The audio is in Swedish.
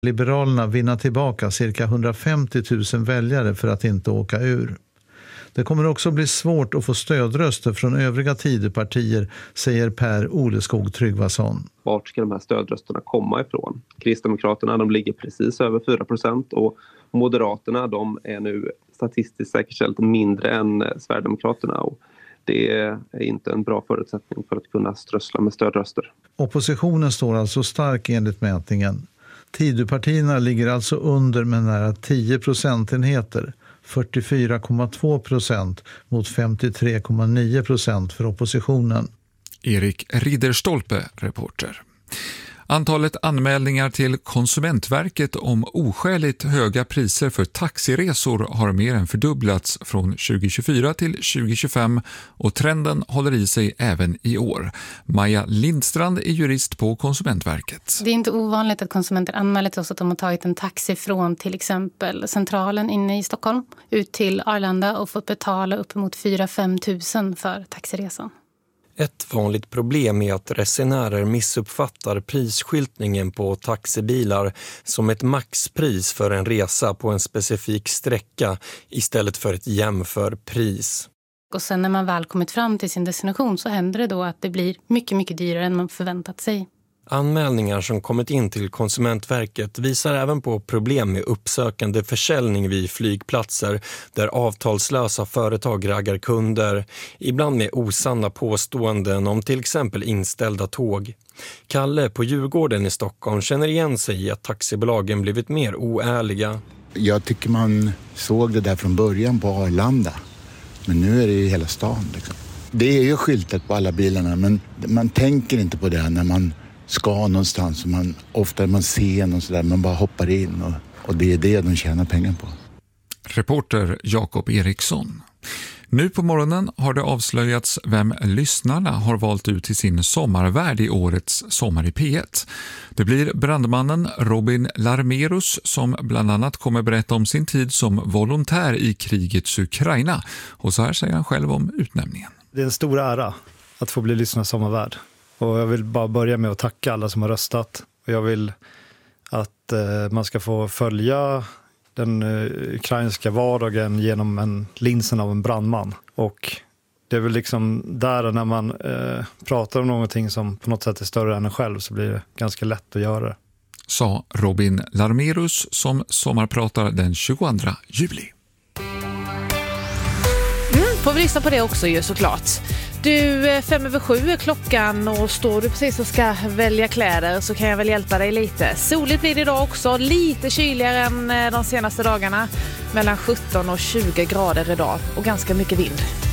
Liberalerna vinna tillbaka cirka 150 000 väljare för att inte åka ur. Det kommer också bli svårt att få stödröster från övriga Tidöpartier, säger Per Oleskog Tryggvason. Vart ska de här stödrösterna komma ifrån? Kristdemokraterna, de ligger precis över 4% och Moderaterna, de är nu statistiskt säkerställt mindre än Sverigedemokraterna, och det är inte en bra förutsättning för att kunna strössla med stödröster. Oppositionen står alltså stark enligt mätningen. Tidöpartierna ligger alltså under med nära 10 procentenheter, 44,2% mot 53,9% för oppositionen. Erik Ridderstolpe, reporter. Antalet anmälningar till Konsumentverket om oskäligt höga priser för taxiresor har mer än fördubblats från 2024 till 2025 och trenden håller i sig även i år. Maja Lindstrand är jurist på Konsumentverket. Det är inte ovanligt att konsumenter anmäler till oss att de har tagit en taxi från till exempel Centralen inne i Stockholm ut till Arlanda och fått betala uppemot 4-5 tusen för taxiresan. Ett vanligt problem är att resenärer missuppfattar prisskyltningen på taxibilar som ett maxpris för en resa på en specifik sträcka istället för ett jämförpris. Och sen när man väl kommit fram till sin destination så händer det då att det blir mycket, mycket dyrare än man förväntat sig. Anmälningar som kommit in till Konsumentverket visar även på problem med uppsökande försäljning vid flygplatser där avtalslösa företag raggar kunder, ibland med osanna påståenden om till exempel inställda tåg. Kalle på Djurgården i Stockholm känner igen sig i att taxibolagen blivit mer oärliga. Jag tycker man såg det där från början på Arlanda, men nu är det i hela stan liksom. Det är ju skyltat på alla bilarna, men man tänker inte på det när man ska någonstans, och ofta är man sen och sådär, man bara hoppar in och det är det de tjänar pengar på. Reporter Jakob Eriksson. Nu på morgonen har det avslöjats vem lyssnarna har valt ut till sin sommarvärd i årets Sommar i P1. Det blir brandmannen Robin Larmerus som bland annat kommer berätta om sin tid som volontär i krigets Ukraina. Och så här säger han själv om utnämningen. Det är en stor ära att få bli lyssnarnas sommarvärd. Och jag vill bara börja med att tacka alla som har röstat. Och jag vill att man ska få följa den ukrainska vardagen genom linsen av en brandman. Och det är väl liksom där när man pratar om någonting som på något sätt är större än en själv, så blir det ganska lätt att göra det. Sa Robin Larmerus som sommarpratar den 22 juli. Får vi lyssna på det också ju såklart. Du, 6:05 är klockan och står du precis och ska välja kläder så kan jag väl hjälpa dig lite. Soligt blir det idag också, lite kyligare än de senaste dagarna. Mellan 17 och 20 grader idag och ganska mycket vind.